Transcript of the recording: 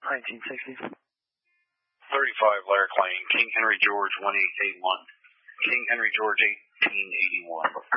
1960. 35 Larrick Lane, King Henry George 1881. King Henry George 1881.